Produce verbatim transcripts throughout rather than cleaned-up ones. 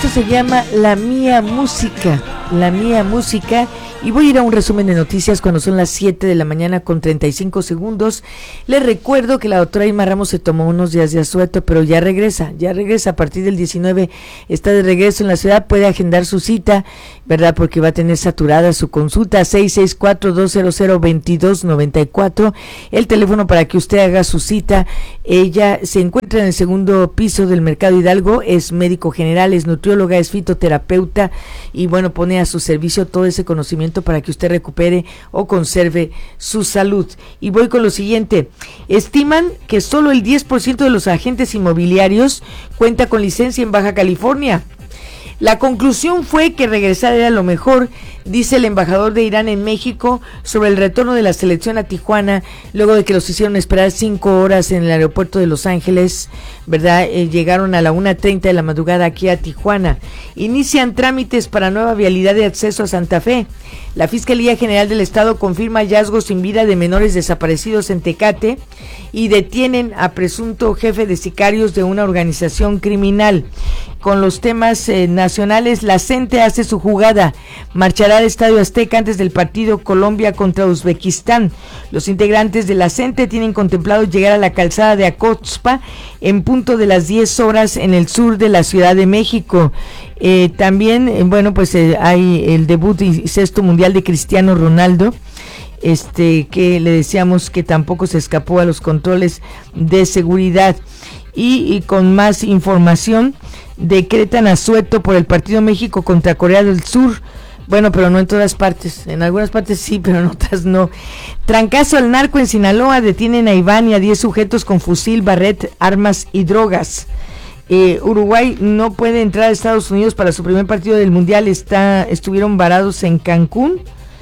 esto se llama La Mía Música, La Mía Música. Y voy a ir a un resumen de noticias cuando son las siete de la mañana con treinta y cinco segundos. Les recuerdo que la doctora Irma Ramos se tomó unos días de asueto, pero ya regresa, ya regresa a partir del diecinueve, está de regreso en la ciudad, puede agendar su cita, ¿verdad? Porque va a tener saturada su consulta, seis seis cuatro, dos cero cero, dos dos nueve cuatro, el teléfono para que usted haga su cita. Ella se encuentra en el segundo piso del Mercado Hidalgo, es médico general, es nutrióloga, es fitoterapeuta y bueno, pone a su servicio todo ese conocimiento para que usted recupere o conserve su salud. Y voy con lo siguiente. Estiman que solo el diez por ciento de los agentes inmobiliarios cuenta con licencia en Baja California. La conclusión fue que regresar era lo mejor, dice el embajador de Irán en México sobre el retorno de la selección a Tijuana, luego de que los hicieron esperar cinco horas en el aeropuerto de Los Ángeles, ¿verdad? Eh, llegaron a la una treinta de la madrugada aquí a Tijuana. Inician trámites para nueva vialidad de acceso a Santa Fe. La Fiscalía General del Estado confirma hallazgos sin vida de menores desaparecidos en Tecate y detienen a presunto jefe de sicarios de una organización criminal. Con los temas eh, nacionales, la CENTE hace su jugada, marchará al Estadio Azteca antes del partido Colombia contra Uzbekistán. Los integrantes de la CENTE tienen contemplado llegar a la calzada de Acoxpa en punto de las diez horas en el sur de la Ciudad de México. Eh, también, eh, bueno, pues eh, hay el debut y sexto mundial de Cristiano Ronaldo, este que le decíamos que tampoco se escapó a los controles de seguridad. Y, y con más información, decretan asueto por el partido México contra Corea del Sur. Bueno, pero no en todas partes. En algunas partes sí, pero en otras no. Trancazo al narco en Sinaloa. Detienen a Iván y a diez sujetos con fusil, barret, armas y drogas. Eh, Uruguay no puede entrar a Estados Unidos para su primer partido del Mundial. Está, estuvieron varados en Cancún.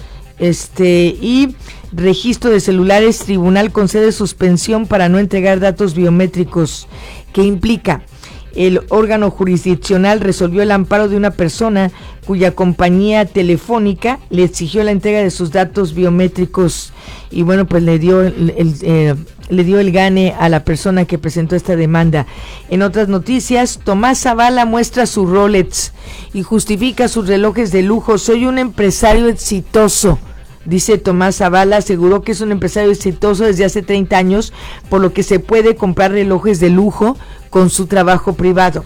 Este y registro de celulares, tribunal concede suspensión para no entregar datos biométricos. ¿Qué implica? El órgano jurisdiccional resolvió el amparo de una persona cuya compañía telefónica le exigió la entrega de sus datos biométricos y bueno, pues le dio el, el, eh, le dio el gane a la persona que presentó esta demanda. En otras noticias, Tomás Zavala muestra su Rolex y justifica sus relojes de lujo. Soy un empresario exitoso, dice Tomás Zavala. Aseguró que es un empresario exitoso desde hace treinta años, por lo que se puede comprar relojes de lujo con su trabajo privado.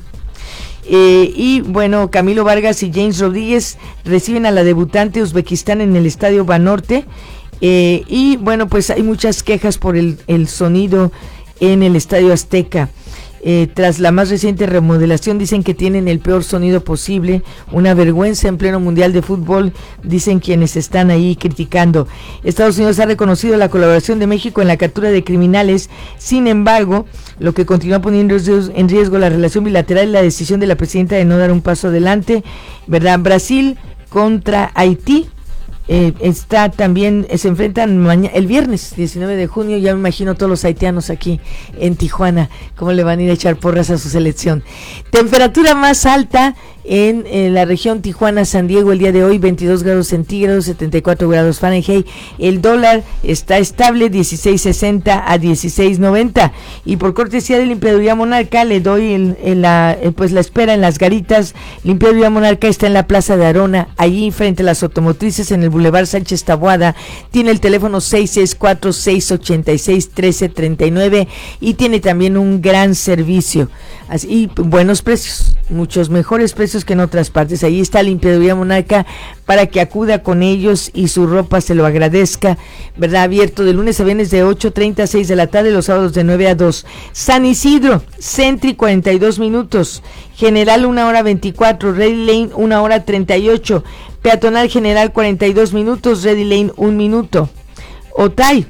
Eh, y bueno, Camilo Vargas y James Rodríguez reciben a la debutante Uzbekistán en el Estadio Banorte. Eh, y bueno, pues hay muchas quejas por el, el sonido en el Estadio Azteca. Eh, tras la más reciente remodelación dicen que tienen el peor sonido posible, una vergüenza en pleno mundial de fútbol, dicen quienes están ahí criticando. Estados Unidos ha reconocido la colaboración de México en la captura de criminales, sin embargo, lo que continúa poniendo en riesgo la relación bilateral es la decisión de la presidenta de no dar un paso adelante, ¿verdad? Brasil contra Haití. Eh, está también, se enfrentan mañana, el viernes diecinueve de junio, ya me imagino todos los haitianos aquí en Tijuana, cómo le van a ir a echar porras a su selección. Temperatura más alta en, en la región Tijuana-San Diego el día de hoy, veintidós grados centígrados, setenta y cuatro grados Fahrenheit. El dólar está estable, dieciséis sesenta a dieciséis noventa. Y por cortesía de Limpiaduría Monarca le doy el, el, la, pues la espera en las garitas. Limpiaduría Monarca está en la Plaza de Arona, allí frente a las automotrices en el Boulevard Sánchez Taboada. Tiene el teléfono seis seis cuatro, seis ocho seis, uno tres tres nueve y tiene también un gran servicio. Así, buenos precios, muchos mejores precios que en otras partes. Ahí está Limpiaduría Monarca para que acuda con ellos y su ropa se lo agradezca, ¿verdad? Abierto de lunes a viernes de ocho treinta a seis de la tarde, los sábados de nueve a dos. San Isidro, Sentry cuarenta y dos minutos, General una hora veinticuatro, Ready Lane una hora treinta y ocho, Peatonal General cuarenta y dos minutos, Ready Lane un minuto. Otay,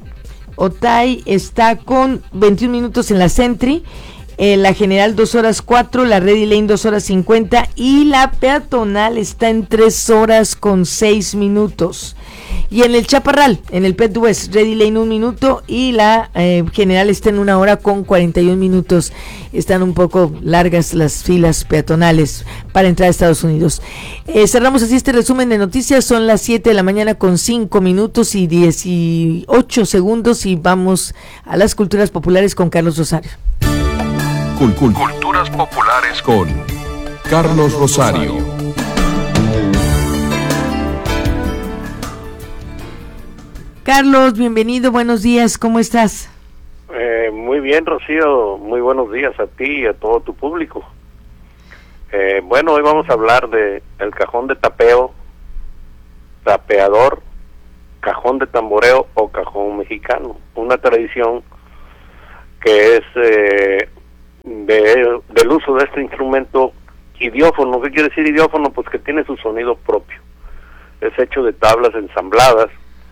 Otay está con veintiún minutos en la Sentry. Eh, la General dos horas cuatro, la Ready Lane dos horas cincuenta y la Peatonal está en tres horas con seis minutos. Y en el Chaparral, en el Pet West, Ready Lane un minuto y la eh, General está en una hora con cuarenta y un minutos. Están un poco largas las filas peatonales para entrar a Estados Unidos. Eh, cerramos así este resumen de noticias. Son las siete de la mañana con cinco minutos y dieciocho segundos y vamos a las culturas populares con Carlos Rosario. Culturas populares con Carlos Rosario. Carlos, bienvenido, buenos días, ¿cómo estás? Eh, muy bien, Rocío, muy buenos días a ti y a todo tu público. Eh, bueno, hoy vamos a hablar de el cajón de tapeo, tapeador, cajón de tamboreo o cajón mexicano, una tradición que es eh, de, del uso de este instrumento idiófono. ¿Qué quiere decir idiófono? Pues que tiene su sonido propio. Es hecho de tablas ensambladas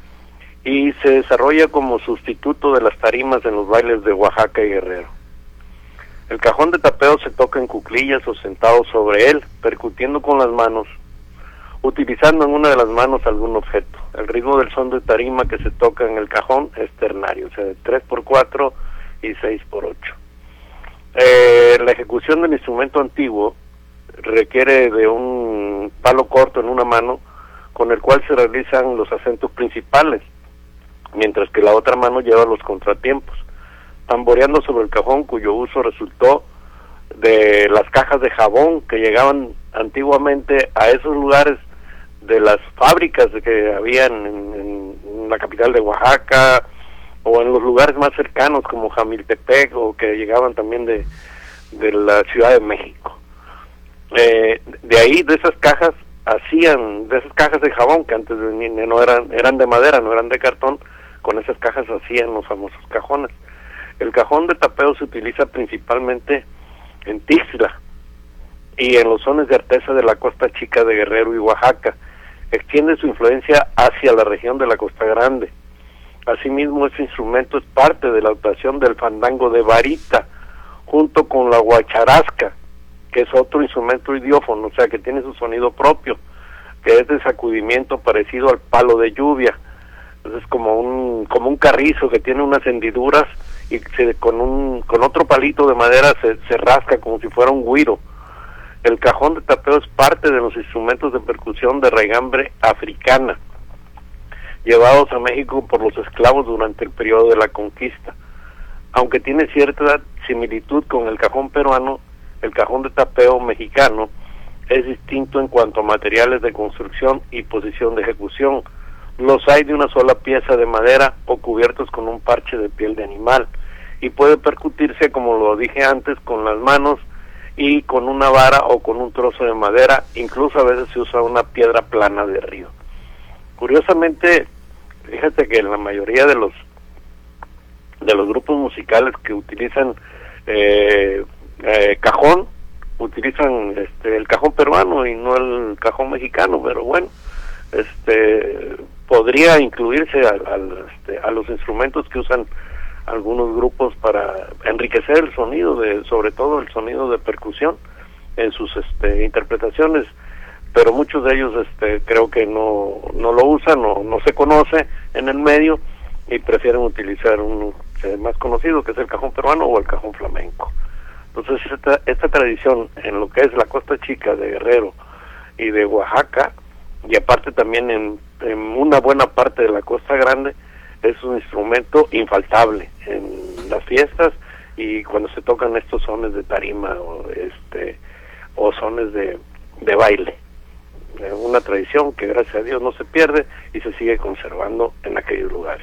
y se desarrolla como sustituto de las tarimas en los bailes de Oaxaca y Guerrero. El cajón de tapeo se toca en cuclillas o sentado sobre él, percutiendo con las manos, utilizando en una de las manos algún objeto. El ritmo del son de tarima que se toca en el cajón es ternario, o sea, de tres por cuatro y seis por ocho. Eh, la ejecución del instrumento antiguo requiere de un palo corto en una mano con el cual se realizan los acentos principales, mientras que la otra mano lleva los contratiempos, tamboreando sobre el cajón, cuyo uso resultó de las cajas de jabón que llegaban antiguamente a esos lugares de las fábricas que habían en, en la capital de Oaxaca o en los lugares más cercanos como Jamiltepec, o que llegaban también de, de la Ciudad de México. Eh, de ahí, de esas cajas, hacían, de esas cajas de jabón que antes de, no eran, eran de madera, no eran de cartón, con esas cajas hacían los famosos cajones. El cajón de tapeo se utiliza principalmente en Tixla y en los sones de artesa de la Costa Chica de Guerrero y Oaxaca. Extiende su influencia hacia la región de la Costa Grande. Asimismo, este instrumento es parte de la adaptación del fandango de varita, junto con la guacharasca, que es otro instrumento idiófono, o sea, que tiene su sonido propio, que es de sacudimiento parecido al palo de lluvia. Entonces, como un como un carrizo que tiene unas hendiduras y se, con un con otro palito de madera se, se rasca como si fuera un güiro. El cajón de tapeo es parte de los instrumentos de percusión de raigambre africana, llevados a México por los esclavos durante el periodo de la conquista. Aunque tiene cierta similitud con el cajón peruano, el cajón de tapeo mexicano es distinto en cuanto a materiales de construcción y posición de ejecución. Los hay de una sola pieza de madera o cubiertos con un parche de piel de animal, y puede percutirse, como lo dije antes, con las manos y con una vara o con un trozo de madera. Incluso a veces se usa una piedra plana de río. Curiosamente, fíjate que en la mayoría de los de los grupos musicales que utilizan eh, eh, cajón, utilizan este el cajón peruano y no el cajón mexicano, pero bueno, este podría incluirse a, a, este, a los instrumentos que usan algunos grupos para enriquecer el sonido, de sobre todo el sonido de percusión en sus este, interpretaciones, pero muchos de ellos este, creo que no no lo usan o no se conoce en el medio y prefieren utilizar uno eh, más conocido, que es el cajón peruano o el cajón flamenco. Entonces esta, esta tradición en lo que es la Costa Chica de Guerrero y de Oaxaca, y aparte también en, en una buena parte de la Costa Grande, es un instrumento infaltable en las fiestas y cuando se tocan estos sones de tarima o este o sones de, de baile. Una tradición que gracias a Dios no se pierde y se sigue conservando en aquellos lugares.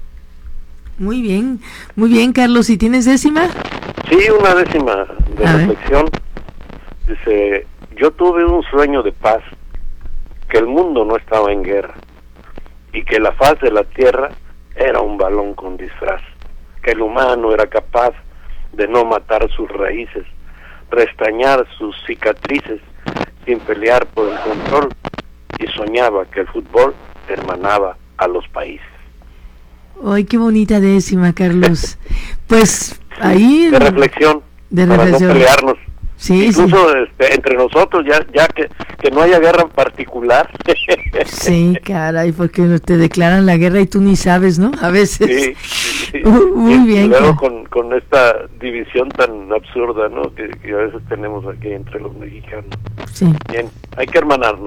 Muy bien, muy bien, Carlos. ¿Y tienes décima? Sí, una décima de a reflexión. Ver. Dice, yo tuve un sueño de paz, que el mundo no estaba en guerra y que la faz de la tierra era un balón con disfraz, que el humano era capaz de no matar sus raíces, restañar sus cicatrices sin pelear por el control, y soñaba que el fútbol hermanaba a los países. ¡Ay, qué bonita décima, Carlos! Pues ahí... De reflexión, de para reflexión. no pelearnos. Sí, incluso sí. Este, entre nosotros, ya ya que, que no haya guerra en particular. Sí, caray, porque te declaran la guerra y tú ni sabes, ¿no? A veces. Sí, sí, sí. Uh, muy y, bien. Y luego con, con esta división tan absurda, ¿no? Que, que a veces tenemos aquí entre los mexicanos. Sí. Bien, hay que hermanarnos.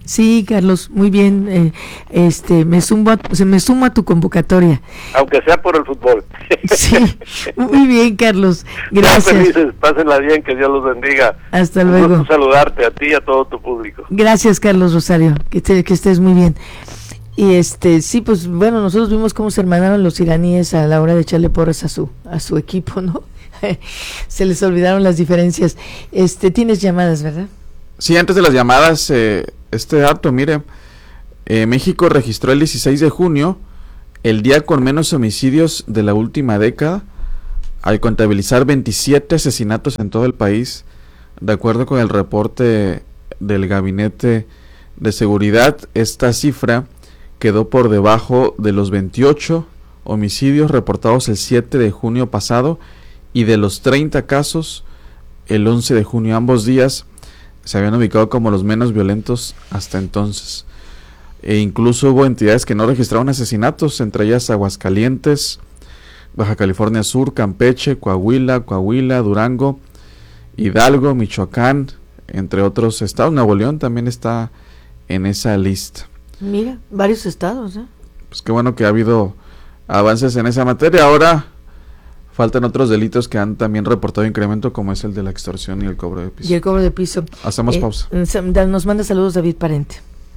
Sí, Carlos, muy bien. Eh, este, me sumo, a, me sumo a tu convocatoria. Aunque sea por el fútbol. Sí, muy bien, Carlos. Gracias. Sean felices, pásenla bien, que Dios los bendiga. Hasta Un luego. gusto saludarte a ti y a todo tu público. Gracias, Carlos Rosario. Que, te, que estés muy bien. Y este, sí, pues bueno, nosotros vimos cómo se hermanaron los iraníes a la hora de echarle porras a su, a su equipo, ¿no? Se les olvidaron las diferencias. Este, tienes llamadas, ¿verdad? Sí, antes de las llamadas, eh, este dato, mire, eh, México registró el dieciséis de junio el día con menos homicidios de la última década, al contabilizar veintisiete asesinatos en todo el país, de acuerdo con el reporte del Gabinete de Seguridad. Esta cifra quedó por debajo de los veintiocho homicidios reportados el siete de junio pasado y de los treinta casos el once de junio. Ambos días se habían ubicado como los menos violentos hasta entonces. E incluso hubo entidades que no registraron asesinatos, entre ellas Aguascalientes, Baja California Sur, Campeche, Coahuila, Coahuila, Durango, Hidalgo, Michoacán, entre otros estados. Nuevo León también está en esa lista. Mira, varios estados, ¿eh? Pues qué bueno que ha habido avances en esa materia. Ahora faltan otros delitos que han también reportado incremento, como es el de la extorsión y el cobro de piso. Y el cobro de piso. Hacemos eh, pausa. Nos manda saludos David Parente.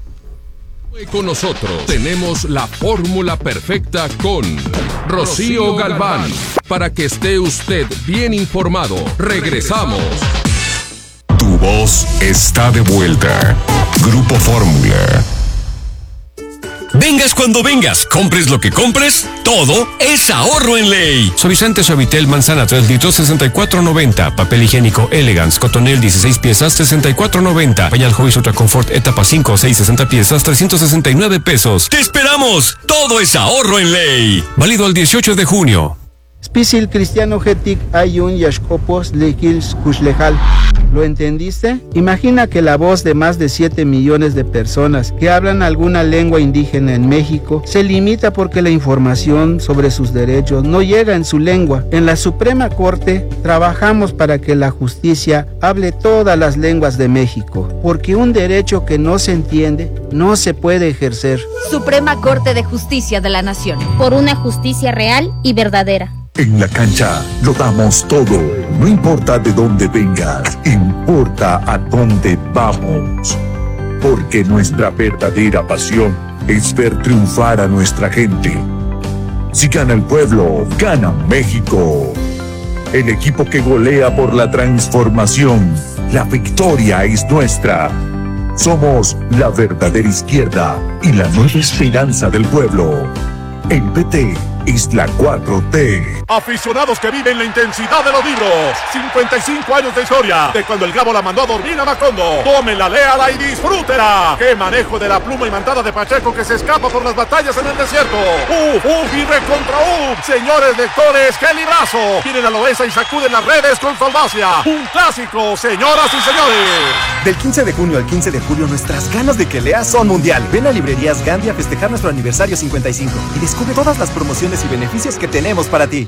Con nosotros tenemos la fórmula perfecta con Rocío Galván, para que esté usted bien informado. Regresamos. Tu voz está de vuelta. Grupo Fórmula. Vengas cuando vengas, compres lo que compres, todo es ahorro en ley. Suavizante Suavitel Manzana tres litros sesenta y cuatro noventa. Papel higiénico Elegance Cotonel dieciséis piezas sesenta y cuatro noventa. Pañal Hobbies Ultra Comfort etapa cinco o seis sesenta piezas trescientos sesenta y nueve pesos. ¡Te esperamos! Todo es ahorro en ley. Válido el dieciocho de junio. Spisil Cristiano Getic Ayun Yashkopos Lekils Kushlejal. ¿Lo entendiste? Imagina que la voz de más de siete millones de personas que hablan alguna lengua indígena en México se limita porque la información sobre sus derechos no llega en su lengua. En la Suprema Corte trabajamos para que la justicia hable todas las lenguas de México, porque un derecho que no se entiende no se puede ejercer. Suprema Corte de Justicia de la Nación. Por una justicia real y verdadera. En la cancha lo damos todo, no importa de dónde vengas, importa a dónde vamos. Porque nuestra verdadera pasión es ver triunfar a nuestra gente. Si gana el pueblo, gana México. El equipo que golea por la transformación, la victoria es nuestra. Somos la verdadera izquierda y la nueva esperanza del pueblo. El P T es la cuatro T. Aficionados que viven la intensidad de los libros. cincuenta y cinco años de historia de cuando el Gabo la mandó a dormir a Macondo. Tómenla, léala y disfrútela. Qué manejo de la pluma imantada de Pacheco que se escapa por las batallas en el desierto. Uf, uf y recontra uf. Señores lectores, qué librazo. Vienen a la Loesa y sacuden las redes con su audacia. Un clásico, señoras y señores. Del quince de junio al quince de julio, nuestras ganas de que leas son mundial. Ven a Librerías Gandhi a festejar nuestro aniversario cincuenta y cinco y descubre todas las promociones y beneficios que tenemos para ti.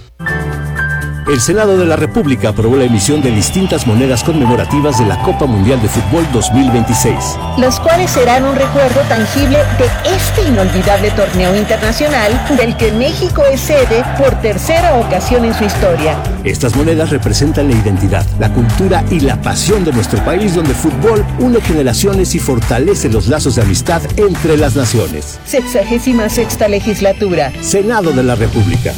El Senado de la República aprobó la emisión de distintas monedas conmemorativas de la Copa Mundial de Fútbol dos mil veintiséis. Los cuales serán un recuerdo tangible de este inolvidable torneo internacional del que México es sede por tercera ocasión en su historia. Estas monedas representan la identidad, la cultura y la pasión de nuestro país, donde el fútbol une generaciones y fortalece los lazos de amistad entre las naciones. Sexagésima sexta legislatura. Senado de la República.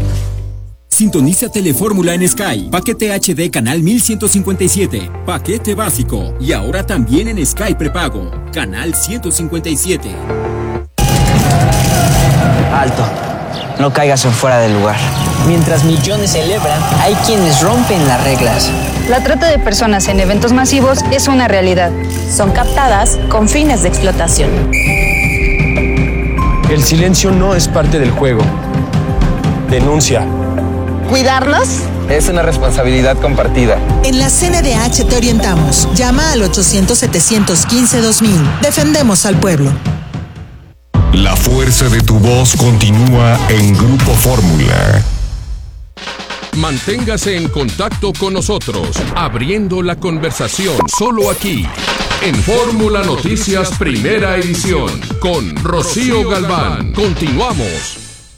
Sintoniza Telefórmula en Sky. Paquete H D canal mil ciento cincuenta y siete. Paquete básico. Y ahora también en Sky prepago. Canal ciento cincuenta y siete. Alto. No caigas en fuera del lugar. Mientras millones celebran, hay quienes rompen las reglas. La trata de personas en eventos masivos es una realidad. Son captadas con fines de explotación. El silencio no es parte del juego. Denuncia. ¿Cuidarnos? Es una responsabilidad compartida. En la C N D H te orientamos. Llama al ochocientos, setecientos quince, dos mil. Defendemos al pueblo. La fuerza de tu voz continúa en Grupo Fórmula. Manténgase en contacto con nosotros, abriendo la conversación solo aquí, en Fórmula Noticias Primera Edición con Rocío Galván. Continuamos.